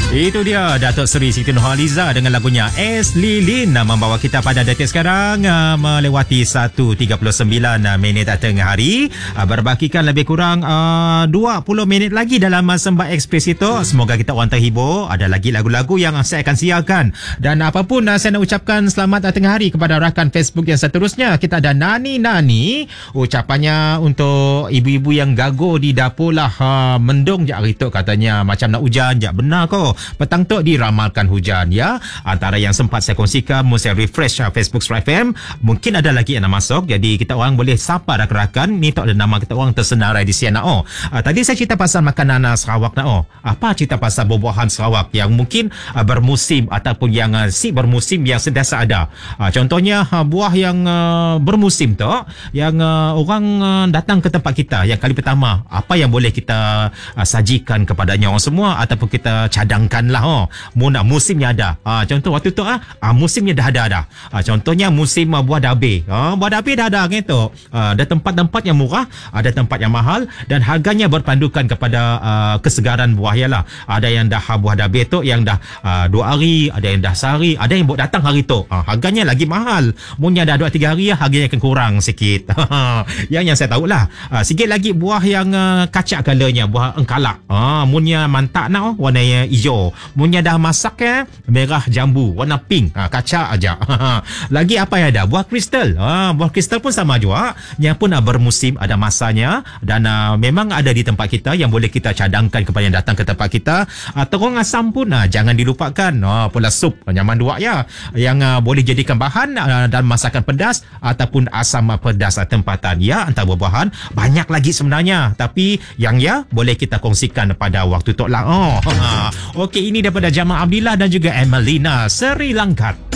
Itu dia Datuk Seri Siti Nurhaliza dengan lagunya Es Lilin membawa kita pada detik sekarang melewati 1.39 minit tengah hari. Berbakikan lebih kurang 20 minit lagi dalam Sembah Ekspres itu. Semoga kita orang terhibur. Ada lagi lagu-lagu yang saya akan siarkan. Dan apapun saya nak ucapkan selamat tengah hari kepada rakan Facebook yang seterusnya. Kita ada Nani. Ucapannya untuk ibu-ibu yang gago di dapur lah. Mendung je hari tu katanya. Macam nak hujan je. Benar kau. Petang tu diramalkan hujan ya. Antara yang sempat saya kongsikan, saya refresh Facebook Stripe FM. Mungkin ada lagi yang nak masuk. Jadi kita orang boleh sapa rakan-rakan. Ni tak ada nama kita orang tersenarai di Siena. Tadi saya cerita pasal makanan Sarawak nak. Apa cerita pasal buah-buahan Sarawak yang mungkin bermusim ataupun yang si bermusim yang sentiasa ada. Contohnya buah yang bermusim tu yang orang datang ke tempat kita yang kali pertama, apa yang boleh kita sajikan kepadanya orang semua ataupun kita cadangkan lah. Musimnya ada. Contoh waktu tu musimnya dah ada. Contohnya musim buah dabe. Buah dabe dah ada gitu. Ada tempat-tempat yang murah, ada tempat yang mahal dan harganya berpandukan kepada kesegaran buah lah. Ada yang dah buah dabe tu yang dah 2 hari, ada yang dah sehari, ada yang buat datang hari tu. Harganya lagi mahal. Munnya dah 2-3 hari harganya akan kurang sikit. yang saya tahulah. Sikit lagi buah yang kacak colornya, buah engkalak. Munnya mantak nak warnanya hijau. Munnya dah masak merah jambu, warna pink, kacak aja. Lagi apa yang ada? Buah kristal. Buah kristal pun sama juga. Yang pun bermusim, ada masanya dan memang ada di tempat kita yang boleh kita cadangkan kepada yang datang ke tempat kita. Terong asam pun jangan dilupakan. Pula sup nyaman dua ya. Yang boleh jadikan bahan dalam masakan pedas ataupun asam pedas tempatan ya. Antara buah-buahan banyak lagi sebenarnya, tapi yang boleh kita kongsikan pada waktu tu lah. Okey, ini daripada Jamal Abdillah dan juga Emelina Sri Lanka.